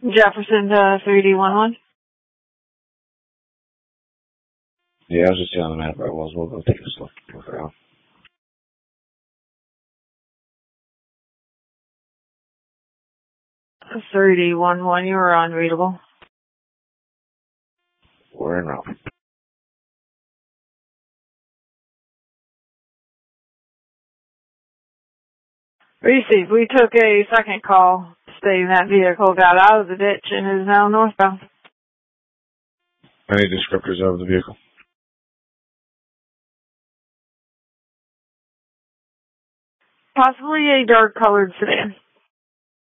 Jefferson to 3D11. Yeah, I was just seeing on the map where I was. We'll go take a look around. .3011, you were unreadable. We're in route. Received. We took a second call stating that vehicle got out of the ditch and is now northbound. Any descriptors of the vehicle? Possibly a dark-colored sedan.